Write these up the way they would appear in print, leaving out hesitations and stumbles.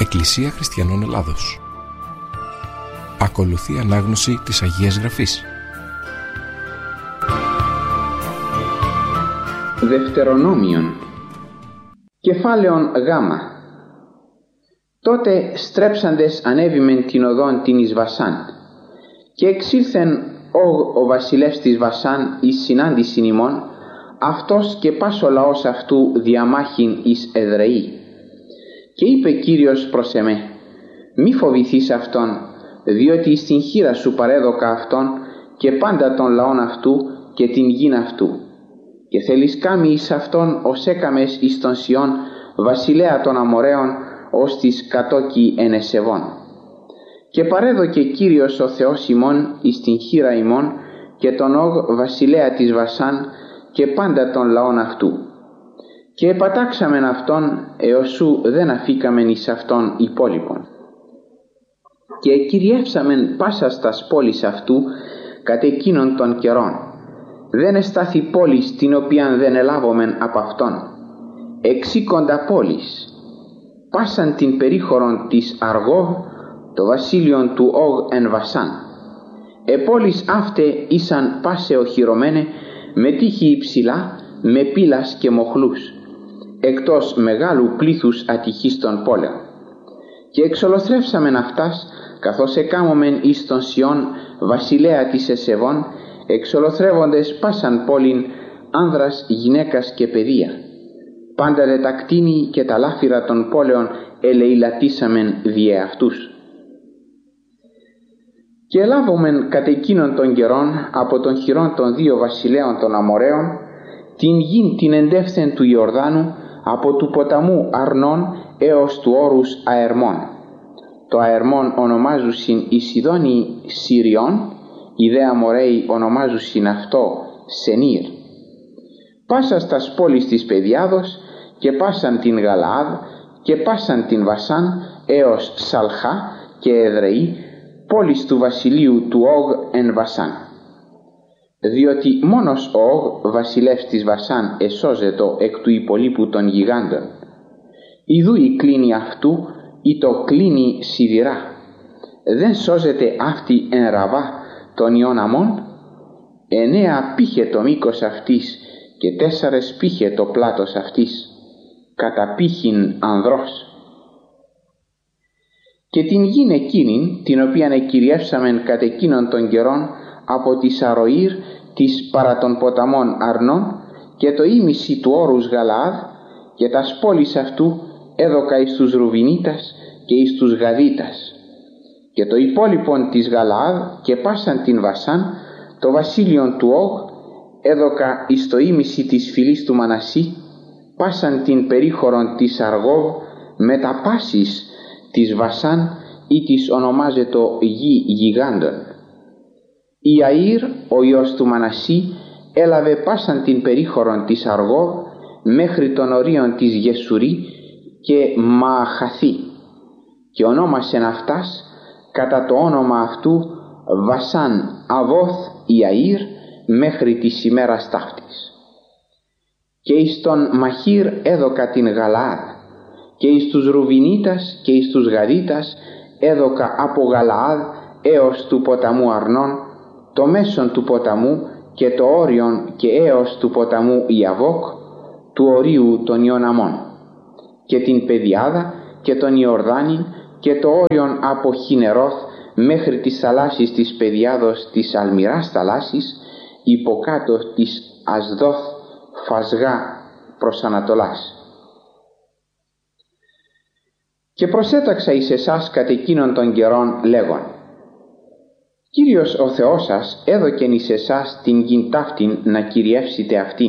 Εκκλησία Χριστιανών Ελλάδος. Ακολουθεί ανάγνωση της Αγίας Γραφής. Δευτερονόμιον. Κεφάλαιον Γ. Τότε στρέψαντες ανέβημεν την οδόν την εις Βασάν, και εξήλθεν ο βασιλεύς της Βασάν εις συνάντησιν ημών, αυτός και πας ο λαός αυτού διαμάχην εις Εδρεή. Και είπε Κύριος προς εμέ: μη φοβηθείς αυτόν, διότι εις την χείρα σου παρέδωκα αυτόν και πάντα των λαών αυτού και την γην αυτού. Και θέλεις κάμει εις αυτόν ως έκαμες εις τον Σιών, βασιλέα των Αμοραίων, ως της κατόκι εν Εσεβών. Και παρέδωκε Κύριος ο Θεός ημών εις την χείρα ημών και τον Όγ βασιλέα της Βασάν και πάντα των λαών αυτού. Και επατάξαμεν αυτόν έως σου δεν αφήκαμεν εις αυτόν υπόλοιπον. Και κυριεύσαμεν πάσας τας πόλης αυτού κατ' εκείνων των καιρών. Δεν εστάθη πόλης την οποίαν δεν ελάβομεν από αυτόν. Εξήκοντα πόλης. Πάσαν την περίχωρον της Αργόβ, το βασίλειον του Όγ εν Βασάν. Πόλεις αύτε ήσαν πάσε οχυρωμένε με τείχη υψηλά, με πύλας και μοχλούς, εκτός μεγάλου πλήθους ατυχής των πόλεων. Και εξολοθρεύσαμεν αυτάς, καθώς εκάμωμεν εις τον Σιών βασιλέα της Εσεβών, εξολοθρεύοντες πάσαν πόλην, άνδρας, γυναίκας και παιδεία. Πάντα δε τα κτίνη και τα λάφυρα των πόλεων ελεηλατήσαμεν διε αυτούς. Και ελάβομεν κατ' εκείνων των καιρών από των χειρών των δύο βασιλέων των Αμοραίων την γην την εντεύθεν του Ιορδάνου, από του ποταμού Αρνών έως του όρους Αερμών. Το Αερμών ονομάζουσιν οι Σιδόνιοι Συριών, οι δε Αμοραίοι ονομάζουσιν αυτό Σενήρ. Πάσας τας πόλεις της Παιδιάδος και πάσαν την Γαλαάδ και πάσαν την Βασάν έως Σαλχά και Εδρεή, πόλεις του βασιλείου του Όγ εν Βασάν. Διότι μόνος ο Όγ βασιλεύς της Βασάν εσώζετο εκ του υπολείπου των γιγάντων. Ιδού η κλίνη αυτού ή το κλίνη σιδηρά. Δεν σώζεται αυτή εν Ραβά των Ιών Αμών. 9 πήχε το μήκος αυτής και 4 πήχε το πλάτος αυτής, κατά πήχην ανδρός. Και την γην εκείνην, την οποίαν εκυριεύσαμεν κατ' εκείνων των καιρών από τη Σαροήρ της παρά των ποταμών Αρνών και το ήμιση του όρους Γαλαάδ, και τας πόλεις αυτού έδωκα εις τους Ρουβινίτας και εις τους Γαδίτας. Και το υπόλοιπον της Γαλαάδ και πάσαν την Βασάν, το βασίλειον του Όγ, έδωκα εις το ήμιση της φυλής του Μανασί, πάσαν την περίχωρον της Αργόβ, με τα πάσης της Βασάν ή της ονομάζετο γη γιγάντων. Η Αΐρ, ο ιός του Μανασί, έλαβε πάσαν την περίχωρον της Αργόβ μέχρι των ορίων της Γεσουρή και Μααχαθή, και ονόμασεν αυτάς κατά το όνομα αυτού Βασάν Αβόθ η Αΐρ μέχρι της ημέρας ταύτης. Και εις τον Μαχήρ έδωκα την Γαλαάδ, και εις τους Ρουβινίτας και εις τους Γαδίτας έδωκα από Γαλαάδ έως του ποταμού Αρνών, το μέσον του ποταμού και το όριον και έως του ποταμού Ιαβόκ, του ορίου των Ιών Αμών, και την Παιδιάδα και τον Ιορδάνην και το όριον από Χινερώθ μέχρι τις θαλάσσης της Παιδιάδος της αλμυράς θαλάσσης, υποκάτω της Ασδόθ Φασγά προς Ανατολάς. Και προσέταξα εις εσάς κατ' εκείνων των καιρών λέγον: Κύριος ο Θεός σας έδωκεν εις εσάς την γην ταύτην να κυριεύσετε αυτήν.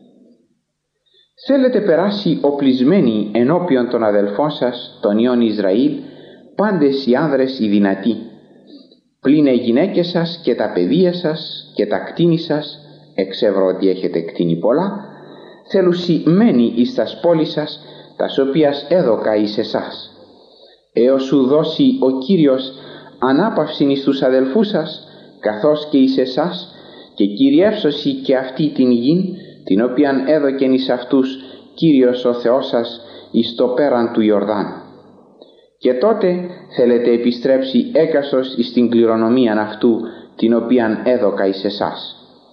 Θέλετε περάσει οπλισμένοι ενώπιον των αδελφών σας, των Υιών Ισραήλ, πάντες οι άνδρες οι δυνατοί, πλην οι γυναίκες σας και τα παιδεία σας και τα κτίνη σας, εξεύρω ότι έχετε κτίνη πολλά, θελουσιμένοι εις τας πόλεις σας, τας οποίας έδωκα εις εσάς, έως σου δώσει ο Κύριος ανάπαυσιν εις τους αδελφούς σας, καθώς και εις εσάς, και κυριεύσωση και αυτή την γην, την οποίαν έδωκεν εις αυτούς Κύριος ο Θεός σας εις το πέραν του Ιορδάνου. και τότε θέλετε επιστρέψει έκαστος εις την κληρονομίαν αυτού, την οποίαν έδωκα εις εσάς.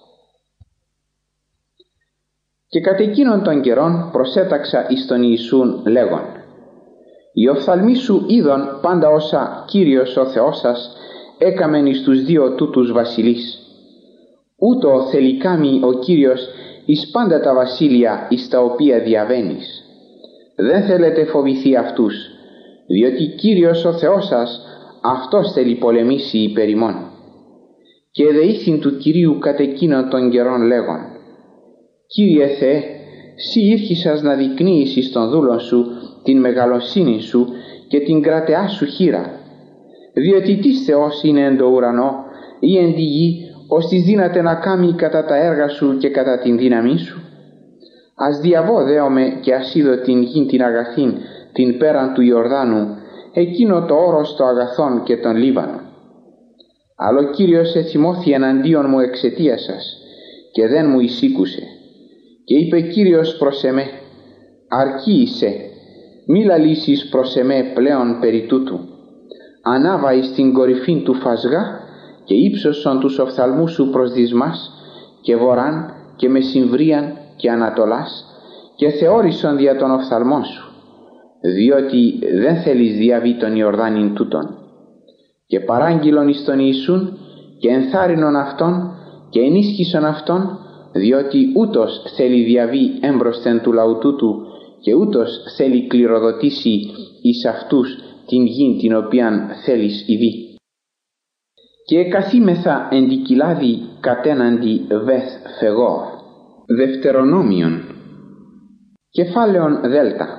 Και κατ' εκείνον των καιρών προσέταξα εις τον Ιησούν λέγον: «Οι οφθαλμοί σου είδον πάντα όσα Κύριος ο Θεός σας έκαμεν εις τους δύο τούτους βασιλείς. Ούτω θελικάμει ο Κύριος εις πάντα τα βασίλεια εις τα οποία διαβαίνεις. Δεν θέλετε φοβηθεί αυτούς, διότι Κύριος ο Θεός σας αυτός θέλει πολεμήσει υπέρ ημών». Και δεήθην του Κυρίου κατ' εκείνον των καιρών λέγον: «Κύριε Θεέ, σύ ήρχισας να δεικνύεις εις των δούλων σου την μεγαλοσύνη σου και την κρατεά σου χείρα, διότι τις Θεός είναι εν το ουρανό ή εν τη γη, ώστις δύναται να κάμει κατά τα έργα σου και κατά την δύναμή σου. Ας διαβώ δέομαι και ας είδω την γην την αγαθήν, την πέραν του Ιορδάνου, εκείνο το όρος το αγαθόν και τον Λίβανο. Αλλά ο Κύριος εθυμώθη εναντίον μου εξαιτίας σας και δεν μου εισήκουσε. Και είπε Κύριος προς εμέ: αρκεί είσαι, μη λαλήσεις προς εμέ πλέον περί τούτου. Ανάβα εις την κορυφήν του φασγά και ύψωσον τους οφθαλμούς σου προς δυσμάς και βοράν και μεσημβρίαν και ανατολάς και θεώρησον δια των οφθαλμών σου, διότι δεν θέλεις διαβεί τον Ιορδάνην τούτον. Και παράγγειλον εις τον Ιησούν και ενθάρρυνον αυτόν και ενίσχυσον αυτόν, διότι ούτως θέλει διαβεί έμπροσθεν του λαού τούτου και ούτως θέλει κληροδοτήσει εις αυτούς την γην την οποίαν θέλεις ειδεί. Και καθήμεθα εν τη κοιλάδη κατέναντι Βεθ Φεγόρ. Δευτερονόμιον. Κεφάλαιον Δέλτα.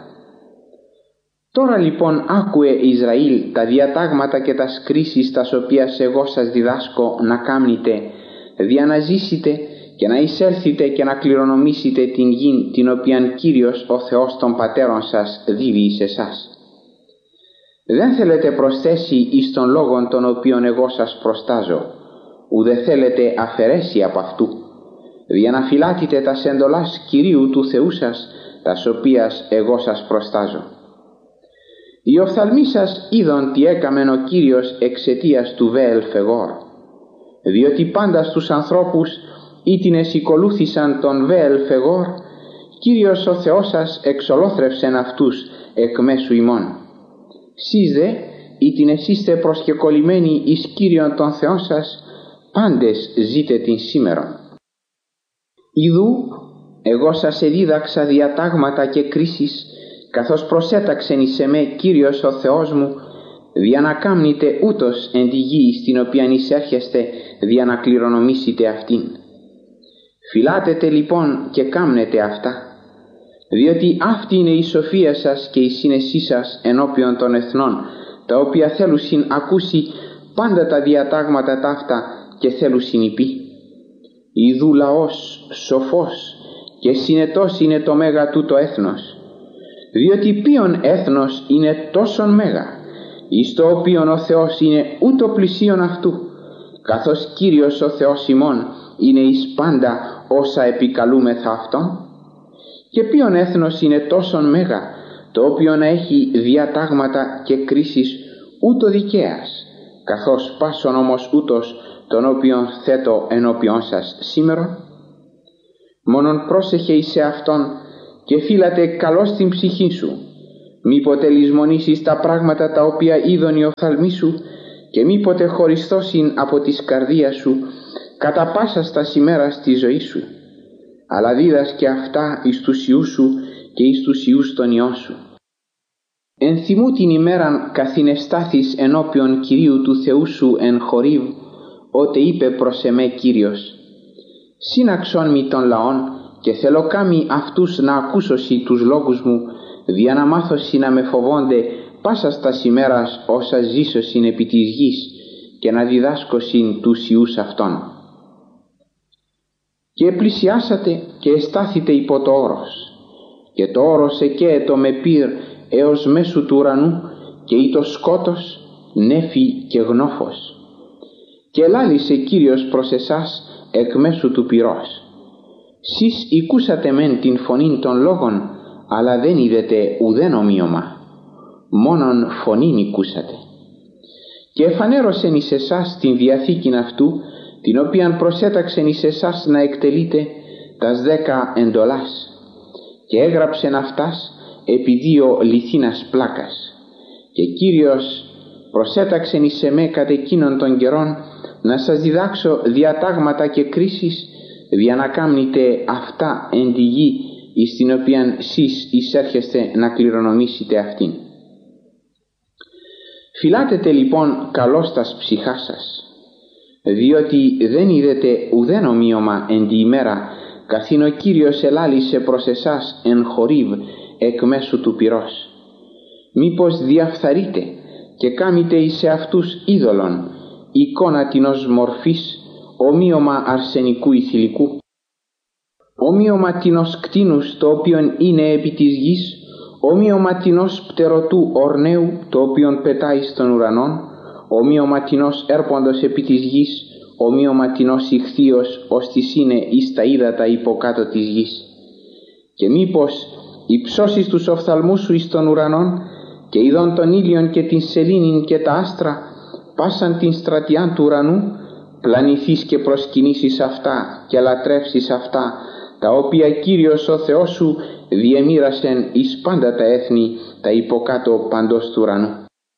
Τώρα λοιπόν άκουε Ισραήλ τα διατάγματα και τα κρίσεις τας οποίας εγώ σας διδάσκω να κάμνετε, δια να ζήσετε και να εισέλθετε και να κληρονομήσετε την γην την οποίαν Κύριος ο Θεός των πατέρων σας δίδει εις εσάς. Δεν θέλετε προσθέσει εις των λόγων των οποίων εγώ σας προστάζω, ουδε θέλετε αφαιρέσει από αυτού, δια να φυλάτετε τας εντολάς Κυρίου του Θεού σας, τας οποίας εγώ σας προστάζω. Οι οφθαλμοί σας είδον τι έκαμεν ο Κύριος εξαιτίας του Βεέλ Φεγόρ, διότι πάντα στους ανθρώπους ήτινες οικολούθησαν τον Βεέλ Φεγόρ, Κύριος ο Θεός σας εξολόθρευσεν αυτούς εκ μέσου ημών. Σεις δε ήτινες είστε προσκεκολλημένοι εις Κύριον τον Θεόν σας, πάντες ζείτε την σήμερον. Ιδού εγώ σας εδίδαξα διατάγματα και κρίσεις, καθώς προσέταξεν εις εμέ Κύριος ο Θεός μου, δια να κάμνετε ούτως εν τη γη στην οποία εισέρχεστε, δια να κληρονομήσετε αυτήν. Φυλάτετε λοιπόν και κάμνετε αυτά, διότι αυτή είναι η σοφία σας και η σύνεσή σας ενώπιον των εθνών, τα οποία θέλουσιν ακούσει πάντα τα διατάγματα ταύτα και θέλουσιν υπή. Ιδού λαός σοφός και συνετός είναι το μέγα τούτο έθνος, διότι ποιον έθνος είναι τόσον μέγα, εις το οποίον ο Θεός είναι ούτω πλησίον αυτού, καθώς Κύριος ο Θεός ημών είναι εις πάντα όσα επικαλούμεθα αυτόν. Και ποιον έθνος είναι τόσον μέγα, το οποίο να έχει διατάγματα και κρίσεις ούτω δικαίας, καθώς πάσον όμως ούτως τον οποίον θέτω ενώπιον σας σήμερον. Μόνον πρόσεχε εις αυτόν και φύλατε καλώς την ψυχή σου, μήποτε λησμονήσεις τα πράγματα τα οποία είδον οι οφθαλμοί σου και μήποτε χωριστώσιν από της καρδίας σου κατά πάσα στα ημέρας της ζωής σου, αλλά δίδασκε αυτά εις τους ιούς σου και εις τους ιούς των ιών σου. Ενθυμού την ημέραν καθηνεστάθης ενώπιον Κυρίου του Θεού σου εν Χορίβ, ότε είπε προς εμέ Κύριος: «Σύναξον μη των λαών και θέλω κάμει αυτούς να ακούσωσι τους λόγους μου, δια να μάθωσι να με φοβόνται πάσα στας ημέρας όσα ζήσωσιν επί της γης και να διδάσκωσιν τους ιούς αυτών». Και πλησιάσατε και εστάθητε υπό το όρος, και το όρος εκαίετο με πυρ έως μέσου του ουρανού και ή το σκότος, νέφη και γνώφος. Και ελάλησε Κύριος προς εσάς εκ μέσου του πυρός. Σεις οικούσατε μεν την φωνήν των λόγων, αλλά δεν είδετε ουδέν ομοίωμα. μόνον φωνήν οικούσατε. Και εφανέρωσεν εις εσάς την διαθήκην αυτού, την οποίαν προσέταξεν εις εσάς να εκτελείτε τας 10 εντολάς, και έγραψεν αυτάς επί 2 λιθίνας πλάκας. Και Κύριος προσέταξεν εις εμέ κατ' εκείνων των καιρών να σας διδάξω διατάγματα και κρίσεις, για να κάμνετε αυτά εν τη γη εις την οποίαν σεις εισέρχεστε να κληρονομήσετε αυτήν. Φυλάτετε λοιπόν καλώς τας ψυχάς σας, διότι δεν είδετε ουδέν ομοίωμα εν τη ημέρα, καθήν ο Κύριος ελάλησε προς εσάς εν Χορίβ εκ μέσου του πυρός. Μήπως διαφθαρείτε και κάμετε εις εαυτούς είδωλον, εικόνα τινός μορφής, ομοίωμα αρσενικού ή θηλυκού, ομοίωμα τινός κτίνους το οποίον είναι επί της γης, ομοίωμα τινός πτερωτού ορναίου το οποίον πετάει στον ουρανόν, ομοίωμα τινός έρποντος επί της γης, ομοίωμα τινός ηχθείος ώστις είναι εις τα ύδατα υποκάτω της γης. Και μήπως υψώσεις τους οφθαλμούς σου εις των ουρανών και ειδών τον ήλιον και την σελήνην και τα άστρα, πάσαν την στρατιάν του ουρανού, πλανηθείς και προσκυνήσεις αυτά και λατρεύσεις αυτά, τα οποία Κύριος ο Θεός σου διεμοίρασεν εις πάντα τα έθνη τα υποκάτω παντός του ουρανού.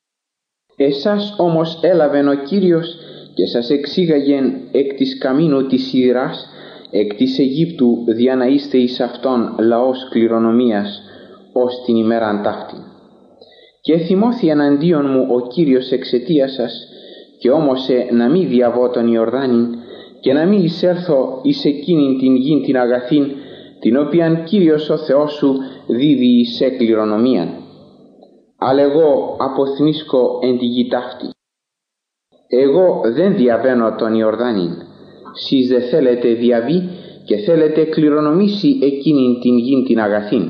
Εσάς όμως έλαβεν ο Κύριος και σας εξήγαγεν εκ της καμίνου της Σιδηράς, εκ της Αιγύπτου, δια να είστε εις αυτόν λαός κληρονομίας ως την ημέραν ταύτην. Και θυμώθη εναντίον μου ο Κύριος εξαιτίας σας, και όμωσε να μη διαβώ τον Ιορδάνην και να μη εισέλθω εις εκείνην την γην την αγαθήν, την οποίαν Κύριος ο Θεός σου δίδει σε κληρονομίαν. Αλλά εγώ αποθνίσκω εν τη γη ταύτη. Εγώ δεν διαβαίνω τον Ιορδάνην, σεις δε θέλετε διαβεί και θέλετε κληρονομήσει εκείνην την γην την αγαθήν.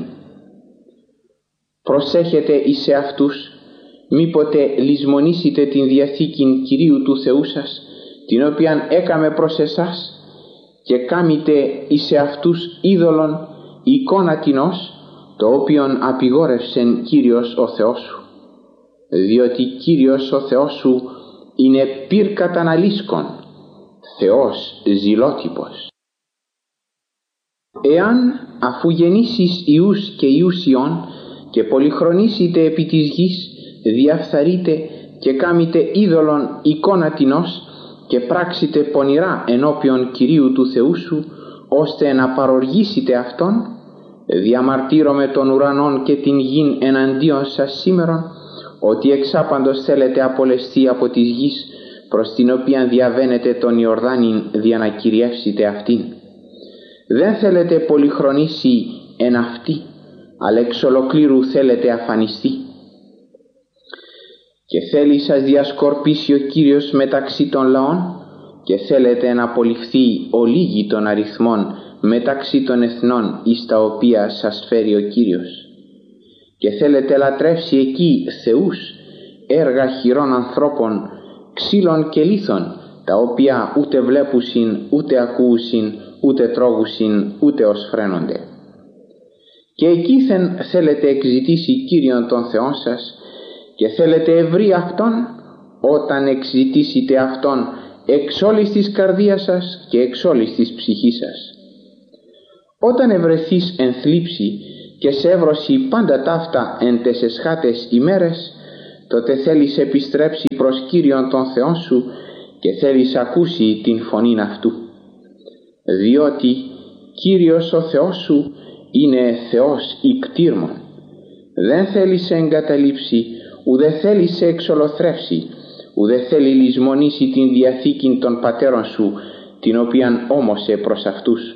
Προσέχετε εις εαυτούς, μήποτε λησμονήσετε την διαθήκην Κυρίου του Θεού σας, την οποίαν έκαμε προς εσάς, και κάμετε εις εαυτούς είδωλον εικόνα τινός, το οποίον απειγόρευσεν Κύριος ο Θεός σου. Διότι Κύριος ο Θεός σου είναι πυρ καταναλίσκον, Θεός ζηλότυπος. Εάν αφού γεννήσεις ιούς και ιούς ιών και πολυχρονήσετε επί της γης, διαφθαρείτε και κάμετε είδωλον εικόνα τινός και πράξετε πονηρά ενώπιον Κυρίου του Θεού σου, ώστε να παροργήσετε Αυτόν, διαμαρτύρομαι των ουρανών και την γην εναντίον σας σήμερον, ότι εξάπαντος θέλετε απολεστεί από της γης, προς την οποία διαβαίνετε τον Ιορδάνην δια να κυριεύσετε αυτήν. Δεν θέλετε πολυχρονήσει εν αυτή, αλλά εξ ολοκλήρου θέλετε αφανιστεί. Και θέλει σας διασκορπίσει ο Κύριος μεταξύ των λαών, και θέλετε να απολυφθεί ο λίγη των αριθμών μεταξύ των εθνών εις τα οποία σας φέρει ο Κύριος. Και θέλετε λατρεύσει εκεί θεούς, έργα χειρών ανθρώπων, ξύλων και λίθων, τα οποία ούτε βλέπουσιν, ούτε ακούουσιν, ούτε τρώγουσιν, ούτε οσφραίνονται. Και εκείθεν θέλετε εξητήσει Κύριον των Θεών σας, και θέλετε ευρύ Αυτόν, όταν εξητήσετε Αυτόν εξ όλης της καρδίας σας και εξ όλης της ψυχής σας. Όταν ευρεθείς εν θλίψη και σε εύρωση πάντα ταύτα εν τες εσχάτες ημέρες, τότε θέλεις επιστρέψει προς Κύριον τον Θεόν σου και θέλεις ακούσει την φωνήν Αυτού. Διότι Κύριος ο Θεός σου είναι Θεός ικτήρμων. Δεν θέλει σε εγκαταλείψει, ουδε θέλει σε εξολοθρεύσει, ουδε θέλει λησμονήσει την διαθήκην των πατέρων σου, την οποίαν όμωσε προς αυτούς.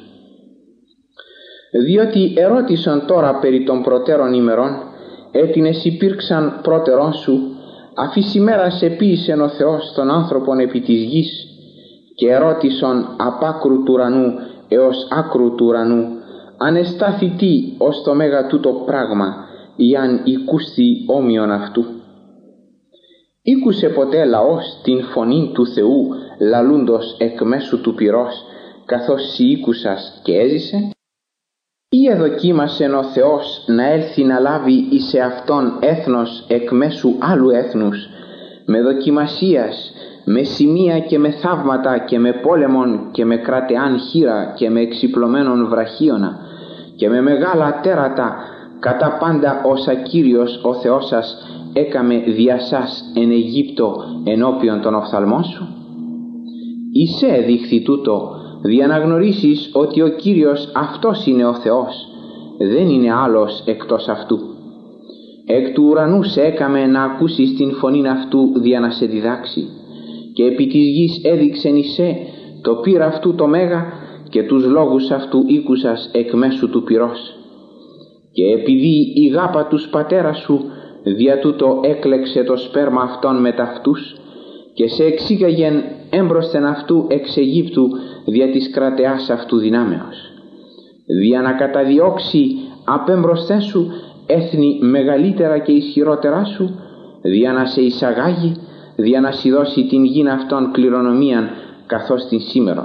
Διότι ερώτησαν τώρα περί των προτέρων ημερών, έτινες υπήρξαν πρώτερών σου, αφής ημέρας επίησεν ο Θεός των άνθρωπων επί της γης, και ερώτησαν απ' άκρου του ουρανού έως άκρου του ουρανού, αν εστάθη τι ως το μέγα τούτο πράγμα, ή αν οικούστη όμοιον αυτού. Ήκουσε ποτέ λαός την φωνή του Θεού λαλούντος εκ μέσου του πυρός, καθώς σοι ήκουσας και έζησε? Ή εδοκίμασεν ο Θεός να έλθει να λάβει εις εαυτόν έθνος εκ μέσου άλλου έθνους, με δοκιμασίας, με σημεία και με θαύματα και με πόλεμον και με κρατεάν χείρα και με εξυπλωμένον βραχίωνα και με μεγάλα τέρατα, κατά πάντα όσα Κύριος ο Θεός σας έκαμε δια σας εν Αιγύπτο ενώπιον των οφθαλμών σου? Εισέ δείχθη τούτο, δια να γνωρίσεις ότι ο Κύριος αυτός είναι ο Θεός, δεν είναι άλλος εκτός αυτού. Εκ του ουρανού σε έκαμε να ακούσεις την φωνήν αυτού δια να σε διδάξει, και επί της γης έδειξεν εισέ το πύρα αυτού το μέγα και τους λόγους αυτού ήκουσας εκ μέσου του πυρός. Και επειδή η γάπα τους πατέρα σου δια τούτο έκλεξε το σπέρμα αυτών με ταυτούς και σε εξήγαγεν έμπροσθεν αυτού εξ Αιγύπτου δια της κρατεάς αυτού δυνάμεως, δια να καταδιώξει απέμπροσθεν σου έθνη μεγαλύτερα και ισχυρότερά σου, δια να σε εισαγάγει, δια να σου δώσει την γην αυτών κληρονομίαν καθώς την σήμερον.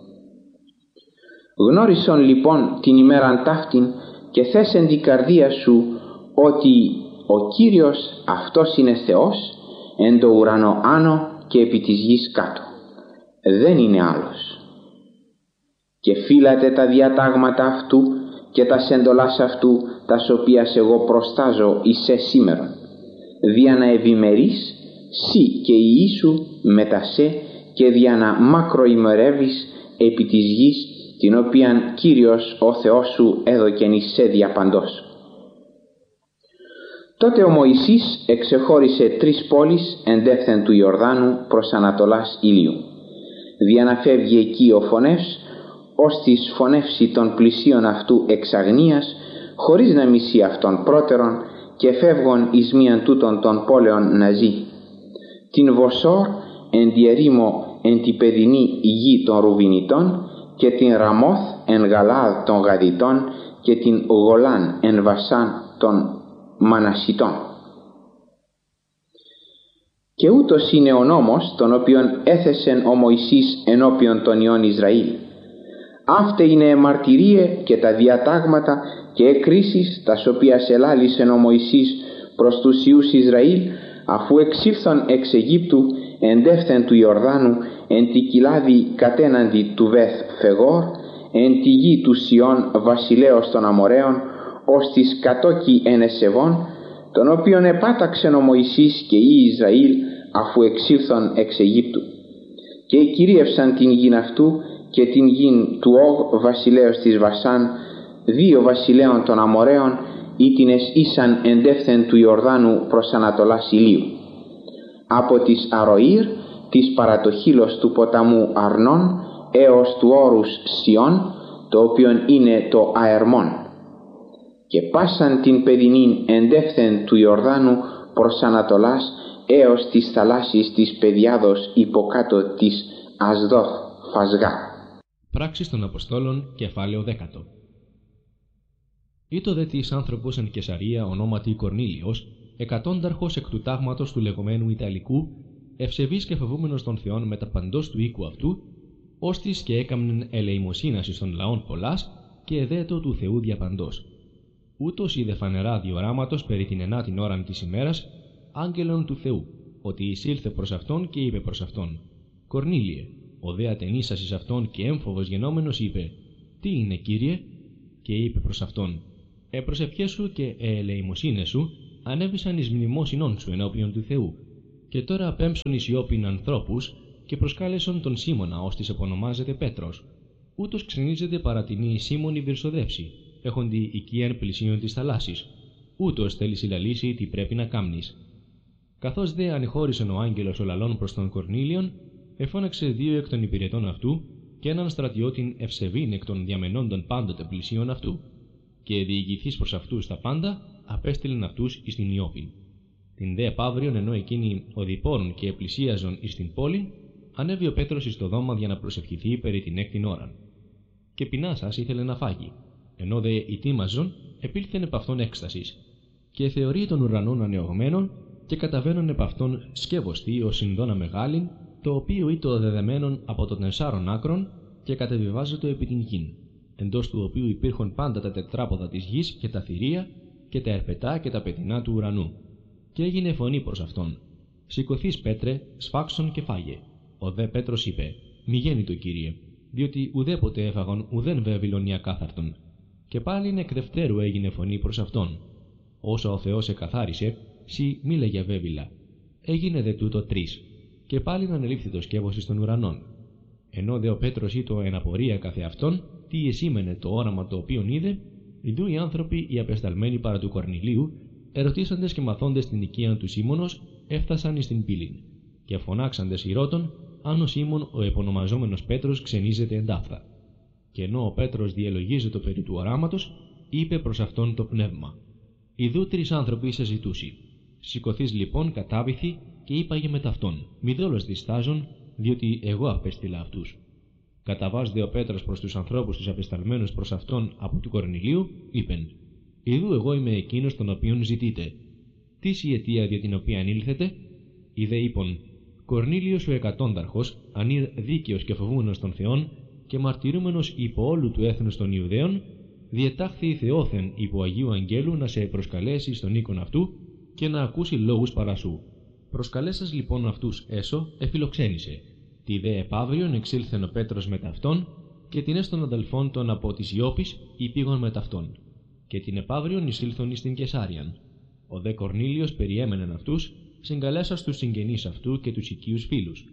Γνώρισον λοιπόν την ημέραν ταύτην και θέσεν την καρδία σου ότι ο Κύριος αυτός είναι Θεός εν το ουρανό άνω και επί της γης κάτω, δεν είναι άλλος. Και φύλατε τα διατάγματα αυτού και τα σεντολάς αυτού, τας οποίας εγώ προστάζω εισέ σήμερον, δια να ευημερείς σύ και η γη σου μετά σε, και δια να μακροημερεύεις επί της γης, την οποίαν Κύριος ο Θεός σου έδωκεν εισέ διαπαντός. Τότε ο Μωυσής εξεχώρισε 3 πόλεις εντεύθεν του Ιορδάνου προς ανατολάς ηλίου, δια να φεύγει εκεί ο φωνεύς, ώστις φωνεύσει των πλησίων αυτού εξ αγνίας, χωρίς να μισεί αυτόν πρώτερον, και φεύγον εις μίαν τούτων των πόλεων να ζει. Την Βοσόρ εν τη ερήμο εν τη παιδινή γη των Ρουβινιτών, και την Ραμόθ εν Γαλάδ των Γαδιτών, και την Γολάν εν Βασάν των Μανασιτών. Και ούτως είναι ο νόμος τον οποίον έθεσεν ο Μωυσής ενώπιον των ιών Ισραήλ. Αύτε είναι μαρτυρίε και τα διατάγματα και εκκρίσεις τας οποίας ελάλησεν ο Μωυσής προς τους ιούς Ισραήλ, αφού εξήλθον εξ Αιγύπτου εντεύθεν του Ιορδάνου εν τη κοιλάδη κατέναντι του Βεθ Φεγόρ, εν τη γη του Σιών βασιλέως των Αμοραίων, ως της κατόκι εν Εσεβών, τον οποίον επάταξεν ο Μωυσής και οι Ισραήλ αφού εξήλθον εξ Αιγύπτου. Και κυρίευσαν την γην αυτού και την γην του Όγ βασιλέως της Βασάν, 2 βασιλέων των Αμοραίων, ήτινες ήσαν εντεύθεν του Ιορδάνου προς ανατολάς ηλίου. Από της Αροήρ, της παρατοχύλος του ποταμού Αρνών, έως του όρους Σιών, το οποίον είναι το Αερμόν. Και πάσαν την παιδινήν εντεύθεν του Ιορδάνου προς ανατολάς, έως της θαλάσσης της Παιδιάδος υποκάτω της Ασδόθ Φασγά. Πράξεις των Αποστόλων, κεφάλαιο 10. Ήτο δε της άνθρωπος εν Κεσαρία ονόματι Κορνήλιος, εκατόνταρχος εκ του τάγματος του λεγόμενου Ιταλικού, ευσεβής και φοβούμενος των Θεών μετα παντός του οίκου αυτού, ώστις και έκαμνεν ελεημοσύνας εις των λαών πολλάς, και εδέτω του Θεού διαπαντός. Ούτως είδε φανερά διοράματος περί την 9η ώραν της ημέρας, άγγελον του Θεού, ότι εισήλθε προς αυτόν και είπε προς αυτόν: Κορνήλιε. Ο δε ατενίσας εις αυτόν και έμφοβος γενόμενος είπε: Τι είναι, Κύριε? Και είπε προς αυτόν: Προσευχές σου και ελεημοσύνες σου ανέβησαν εις μνημόσυνόν σου ενώπιον του Θεού, και τώρα απέμψον εις Ιώπην ανθρώπους και προσκάλεσον τον Σίμωνα, ώστις επωνομάζεται Πέτρος. Ούτως ξενίζεται παρατινή Σίμωνη βυρσοδεύση, έχοντι οικίαν πλησίον της θαλάσσης. Ούτως θέλει συλλαλήσει τι πρέπει να κάμνεις. Καθώς δε ανεχώρησεν ο άγγελος ολαλών προς τον Κορνήλιον, εφώναξε 2 εκ των υπηρετών αυτού και έναν στρατιώτην ευσεβήν εκ των διαμενόντων πάντοτε πλησίον αυτού, και διηγηθείς προς αυτούς τα πάντα, απέστειλεν αυτούς εις την Ιώπην. Την δε επαύριον, ενώ εκείνοι οδηπόρουν και επλησίαζον εις την πόλη, ανέβη ο Πέτρος εις το δώμα για να προσευχηθεί περί την 6η ώραν. Και πεινάσας ήθελε να φάγει, ενώ δε ετοίμαζον, επήλθεν επ' αυτόν έκστασης, και θεωρεί των ουρανών ανεωγμένων, και καταβαίνουν επ' αυτόν σκεύωστη ως συνδόνα μεγάλην, το οποίο ήτο δεδεμένον από των 4 άκρων, και κατεβιβάζεται επί την γην. εντός του οποίου υπήρχαν πάντα τα τετράποδα της γης και τα θηρία και τα ερπετά και τα πετεινά του ουρανού. Και έγινε φωνή προς αυτόν: «Σηκωθείς, Πέτρε, σφάξον και φάγε». Ο δε Πέτρος είπε: «Μη γέννητο, Κύριε, διότι ουδέποτε έφαγον ουδέν βέβηλον ή ακάθαρτον». Και πάλιν εκ δευτέρου έγινε φωνή προς αυτόν: «Όσα ο Θεός εκαθάρισε, σοι μη λέγε βέβηλα». Έγινε δε τούτο 3. Και πάλιν ανελήφθη το σκεύος εις των ουρανών. Ενώ δε ο Πέτρος ήτο εν απορία καθεαυτόν, τι εσήμενε το όραμα το οποίον είδε, ιδού οι άνθρωποι οι απεσταλμένοι παρά του Κορνηλίου, ερωτήσαντες και μαθώντες την οικία του Σίμωνος, έφτασαν εις την πύλην. Και φωνάξαντες ηρώτων, αν ο Σίμων ο επωνομαζόμενος Πέτρος ξενίζεται εντάφθα. Και ενώ ο Πέτρος διελογίζεται περί του οράματος, είπε προς αυτόν το πνεύμα: «Ιδού 3 άνθρωποι σε ζητούσι. Σηκωθείς λοιπόν, κατάβηθη, και είπαγε με ταυτόν: Μη δόλος διστάζων, διότι εγώ απέστειλα αυτούς». Καταβάς δε ο Πέτρος προς τους ανθρώπους τους απεσταλμένους προς αυτόν από του Κορνηλίου, είπεν: «Ιδού εγώ είμαι εκείνος τον οποίον ζητείτε. Τίς η αιτία δια την οποία ήλθετε?» Ιδέ είπον: «Κορνήλιος ο εκατόνταρχος, ανήρ δίκαιος και φοβούμενος των Θεών και μαρτυρούμενος υπό όλου του έθνους των Ιουδαίων, διετάχθη Θεόθεν υπό Αγίου Αγγέλου να σε προσκαλέσει στον οίκον αυτού και να ακούσει λόγους παρά σου. Προσκαλέσας λοιπόν αυτούς έσω, εφιλοξένησε. Τη δε επαύριον εξήλθεν ο Πέτρος με ταυτόν, και την των αδελφών των από της Ιώπης υπήγον με ταυτόν. Και την επαύριον εισήλθον εις την Κεσάριαν. Ο δε Κορνήλιος περιέμενεν αυτούς, συγκαλέσας τους συγγενείς αυτού και τους οικείους φίλους.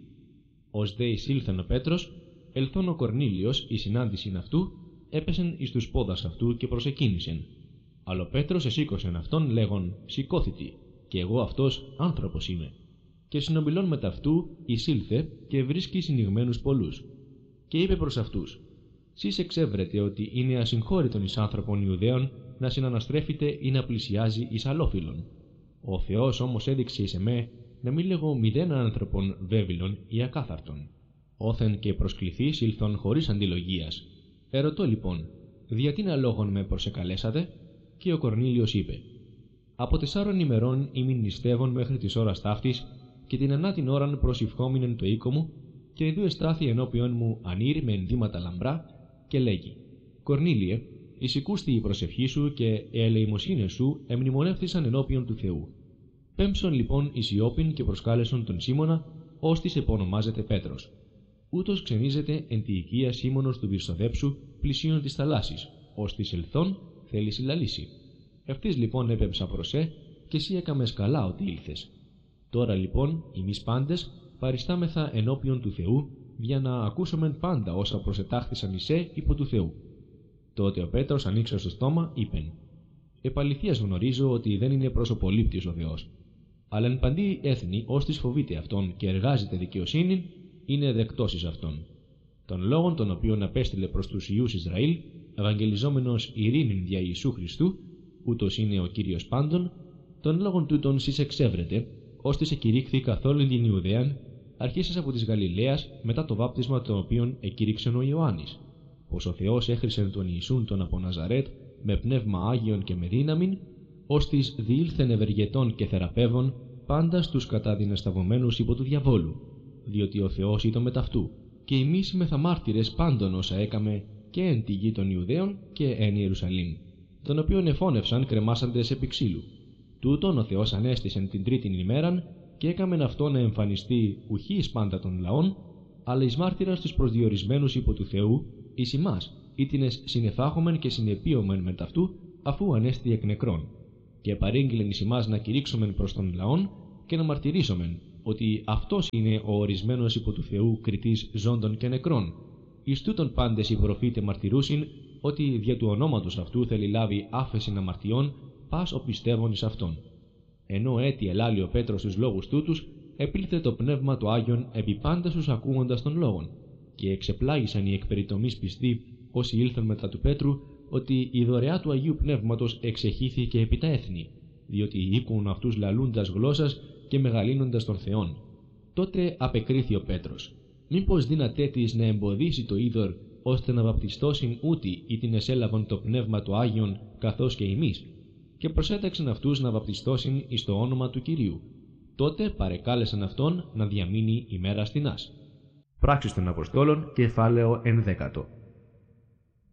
Ως δε εισήλθεν ο Πέτρος, ελθόν ο Κορνήλιος η συνάντησιν αυτού, έπεσεν εις τους πόδας αυτού και προσεκίνησεν. Αλλά ο Πέτρος εσήκωσεν αυτόν λέγον: «Σηκώθητη, και εγώ αυτός άνθρωπος είμαι». Και συνομιλών με ταυτού εισήλθε και βρίσκει συνηγμένους πολλούς. Και είπε προς αυτούς: «Σεις εξέβρετε ότι είναι ασυγχώρητον εις άνθρωπον Ιουδαίων να συναναστρέφεται ή να πλησιάζει εις αλλόφιλον. Ο Θεός όμως έδειξε εις εμέ να μην λέγω μηδέν άνθρωπον βέβηλον ή ακάθαρτον. Όθεν και προσκληθείς ήλθον χωρίς αντιλογίας. Ερωτώ λοιπόν, διατίνα λόγων με προσεκαλέσατε?» Και ο Κορνήλιος είπε: «Από 4 ημερών ήμην νηστεύων μέχρι της ώρας ταύτης, και την ανάτην ώραν προσευχόμηνεν το οίκο μου, και ιδού εστάθη ενώπιον μου ανήρ με ενδύματα λαμπρά, και λέγει: Κορνήλιε, εισηκούστη η προσευχή σου και οι ελεημοσύνες σου εμνημονεύθησαν ενώπιον του Θεού. Πέμψον λοιπόν εις Ιώπην και προσκάλεσον τον Σίμωνα, ώστις επωνομάζεται Πέτρος. Ούτως ξενίζεται εν τη οικία Σίμωνος του Βυρσοδέψου πλησίον της θαλάσσης, ώστις ελθόν θέλει συλλαλήσει. Ευθύς λοιπόν έπεμψα προσέ, και εσύ έκαμες καλά ότι ήλθες. Τώρα λοιπόν εμείς πάντες παριστάμεθα ενώπιον του Θεού, για να ακούσομεν πάντα όσα προσετάχθησαν εισέ υπό του Θεού». Τότε ο Πέτρος ανοίξε στο στόμα, είπεν: «Επαληθείας γνωρίζω ότι δεν είναι προσωπολήπτης ο Θεός. Αλλά εν παντή έθνη, ώστις φοβείται αυτόν και εργάζεται δικαιοσύνην, είναι δεκτός εις αυτόν. Των λόγων των οποίων απέστειλε προς τους Ιούς Ισραήλ, ευαγγελιζόμενος ειρήνην δια Ιησού Χριστού, ούτως είναι ο Κύριος πάντων, των λόγων τούτων σεις εξέβρετε, ώστις εκηρύχθη καθ' όλην την Ιουδαίαν, αρχίσας από της Γαλιλαίας μετά το βάπτισμα το οποίον εκήρυξεν ο Ιωάννης, πως ο Θεός έχρισεν τον Ιησούν τον από Ναζαρέτ με πνεύμα Άγιον και με δύναμιν, ώστις διήλθεν ευεργετών και θεραπεύων πάντα στους καταδυνασταυωμένους υπό του διαβόλου, διότι ο Θεός ήτο μετ' αυτού, και εμείς μεθα μάρτυρες πάντων όσα έκαμε και εν τη γη των Ιουδαίων και εν Ιερουσαλήμ, τον οποίον εφώνευσαν κρεμάσαντες επί ξύλου. Τούτον ο Θεός ανέστησεν την τρίτην ημέραν και έκαμεν αυτό να εμφανιστεί ουχή εις πάντα των λαών, αλλά εις μάρτυρας τους προσδιορισμένους υπό του Θεού, εις ημάς, ήτινες συνεφάχομεν και συνεπίωμεν με ταυτού, αφού ανέστη εκ νεκρών. Και παρήγγειλεν εις ημάς να κηρύξομεν προς των λαών και να μαρτυρήσομεν ότι αυτός είναι ο ορισμένος υπό του Θεού κριτής ζώντων και νεκρών. Εις τούτον πάντες οι προφήτε μαρτυρούσιν ότι δια του ονόματος αυτού θέλει λάβει άφεσιν αμαρτιών πας ο πιστεύων εις αυτόν. Ενώ έτη ελάλει ο Πέτρος στους λόγους τούτους, επήλθε το πνεύμα του Άγιον επί πάντα στους ακούγοντας των λόγων, και εξεπλάγησαν οι εκπεριτομείς πιστοί όσοι ήλθαν μετά του Πέτρου, ότι η δωρεά του Αγίου Πνεύματος εξεχύθηκε επί τα έθνη, διότι οίκουν αυτούς λαλούντας γλώσσας και μεγαλύνοντας των Θεών. Τότε απεκρίθη ο Πέτρος: «Μήπως δύνατέ της να εμποδίσει το είδωρ, ώστε να βαπτιστώσιν ούτι ή την εσέλαβον το πνεύμα του Άγιον καθώς και εμείς?» Και προσέταξαν αυτούς να βαπτιστώσιν εις το όνομα του Κυρίου. Τότε παρεκάλεσαν αυτόν να διαμείνει ημέρα στινάς. Πράξεις των Αποστόλων, κεφάλαιο 11.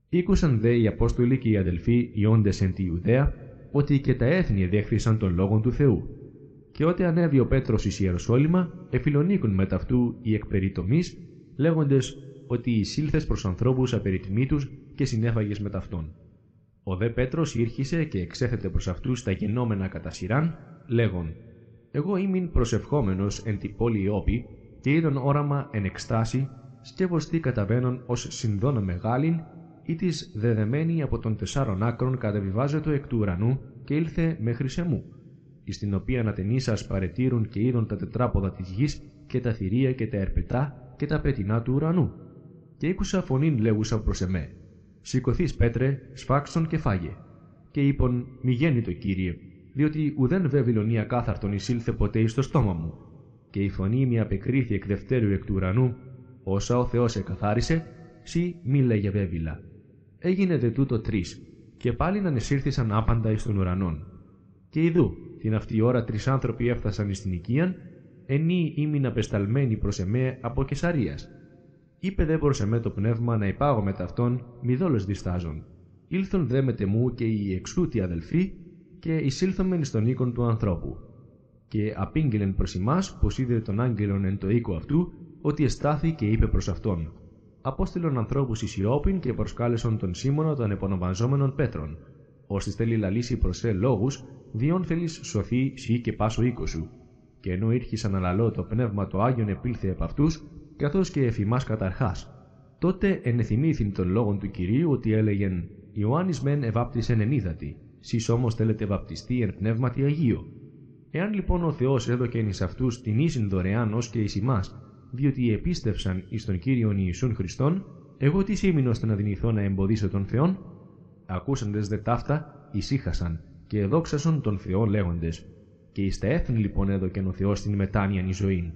Ήκουσαν δε οι Απόστολοι και οι αδελφοί ιόντες εν τη Ιουδαία, ότι και τα έθνη εδέχθησαν των λόγων του Θεού. Και ότε ανέβη ο Πέτρος εις Ιεροσόλυμα, εφιλονίκουν μετ' αυτού οι εκπεριτομείς, λέγοντες ότι εισήλθες προς ανθρώπους απεριτμήτους και συνέφαγες μετ' αυτόν. Ο δε Πέτρος ήρχισε και εξέθετε προς αυτούς τα γενόμενα κατά σειράν, λέγον: Εγώ ήμην προσευχόμενος εν τη πόλη Ιώπη, και είδον όραμα εν εκστάση, σκεύωστη καταβαίνον ως συνδόνα μεγάλην, ή της δεδεμένη από των 4 άκρων κατεβιβάζετο εκ του ουρανού, και ήλθε μέχρι σε μου, εις την οποία ατενίσας παρετήρουν και είδον τα τετράποδα της γης και τα θηρία και τα ερπετά και τα πετεινά του ουρανού. Και ήκουσα φωνήν λέγουσα προς εμέ: Σηκωθείς, Πέτρε, σφάξον και φάγε. Και είπον: Μη γέννητο, Κύριε, διότι ουδέν βεβηλονία κάθαρτον εισήλθε ποτέ εις το στόμα μου. Και η φωνή μη απεκρίθη εκ δευτέρου εκ του ουρανού: Όσα ο Θεός εκαθάρισε, σύ μη λέγε βέβηλα. Έγινε δε τούτο 3, και πάλιν ανεσύρθησαν άπαντα εις των ουρανών. Και ιδού, την αυτή ώρα 3 άνθρωποι έφτασαν εις την οικίαν, ενή ήμην απεσταλμένοι προς εμέ από Καισαρίας. Είπε δε προς εμέ το πνεύμα να υπάγω μετ' αυτόν, μη δόλος διστάζων. Ήλθον δε μετ' εμού και οι εξούτοι αδελφοί, και εισήλθομεν στον οίκον του ανθρώπου. Και απήγγειλεν προς ημάς, πως είδε τον άγγελον εν το οίκο αυτού, ότι εστάθη και είπε προς αυτόν: Απόστειλον ανθρώπους εις Ιώπην και προσκάλεσον τον Σίμωνα των επωνομαζόμενων Πέτρων, ώστις θέλει λαλήσει προς λόγους, διόν θέλεις σωθεί σύ και πάσο οίκο σου. Και ενώ ήρχισαν αλαλώ το πνεύμα το Άγιον επήλθε επ' αυτούς, καθώς και εφημάς καταρχάς. Τότε ενεθυμήθην των λόγων του Κυρίου ότι έλεγεν: Ιωάννης μεν εβάπτισεν εν ύδατι, σεις όμως θέλετε βαπτιστεί εν πνεύματι Αγίο. Εάν λοιπόν ο Θεός έδωκεν εις αυτούς την ίσιν δωρεάν ως και εις ημάς, διότι επίστευσαν εις τον Κύριον Ιησούν Χριστόν, εγώ τι ήμην ώστε να δυνηθώ να εμποδίσω τον Θεόν? Ακούσαντες δε ταύτα, ησύχασαν και εδόξασον τον Θεόν λέγοντες: Και εις τα έθνη λοιπόν έδωκεν ο Θεός την μετάνοιαν εις ζωήν.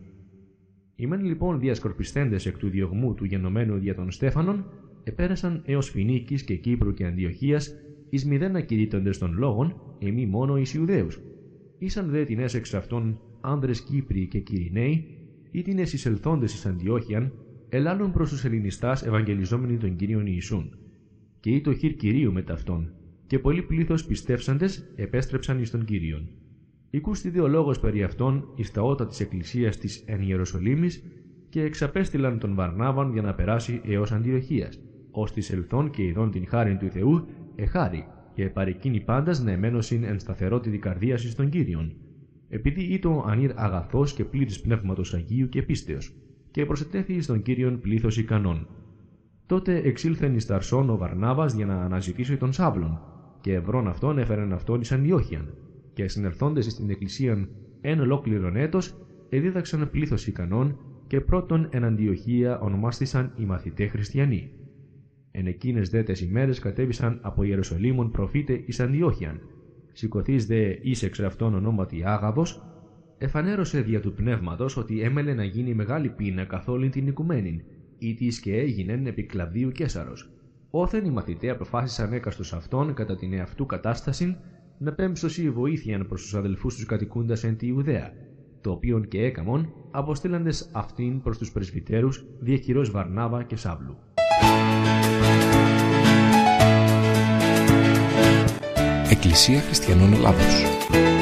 Ημέν λοιπόν διασκορπισθέντες εκ του διωγμού του γενομένου δια των Στέφανων, επέρασαν έως Φινίκης και Κύπρου και Αντιοχίας, εις μηδέν ακηρύττοντες των λόγων, εμεί μόνο εις Ιουδαίους. Ήσαν δε την έσεξ αυτών άνδρες Κύπριοι και Κυριναίοι, ή την εισελθόντες εις Αντιόχιαν, ελάλουν προς τους Ελληνιστάς ευαγγελιζόμενοι τον Κύριον Ιησούν. Και ή το χείρ Κυρίου μετ' αυτών, και πολλοί πλήθος πιστεύσαντες επέστρεψαν εις τον Κύριον. Ηκούστη δε ο λόγος περί αυτών εις τα ότα της Εκκλησίας της εν Ιεροσολύμης, και εξαπέστειλαν τον Βαρνάβαν για να περάσει έως Αντιοχίας, ώστις ελθόν και ειδών την χάριν του Θεού, εχάρη, και παρεκκίνη πάντας να εμένωσιν εν σταθερότητη καρδίας εις τον Κύριον, επειδή ήτο ανήρ αγαθός και πλήρης πνεύματος Αγίου και πίστεως, και προσετέθη εις τον Κύριον πλήθος ικανών. Τότε εξήλθεν εις Ταρσόν ο Βαρνάβας για να αναζητήσει τον Σαύλον, και ευρών αυτόν έφεραν αυτόν εις Αντιόχιαν, και συνερθόντες εις την Εκκλησίαν εν ολόκληρον έτος, εδίδαξαν πλήθος ικανών, και πρώτον εν Αντιοχία ονομάστησαν οι μαθηταί χριστιανοί. Εν εκείνες δε τες ημέρες κατέβησαν από Ιεροσολύμων προφήτε εις Αντιόχιαν. Σηκωθείς δε εις εξ αυτών ονόματι Άγαβος, εφανέρωσε δια του πνεύματος ότι έμελε να γίνει μεγάλη πείνα καθ' όλην την οικουμένην, ήτις και έγινεν επί Κλαβδίου Καίσαρος. Όθεν οι μαθηταί αποφάσισαν έκαστος αυτών κατά την εαυτού κατάστασιν να πέμψωσι βοήθειαν προς τους αδελφούς τους κατοικούντας εν τη Ιουδαία, το οποίον και έκαμον αποστήλαντες αυτήν προς τους πρεσβυτέρους διεκυρός Βαρνάβα και Σαύλου. Εκκλησία Χριστιανών Ελλάδος.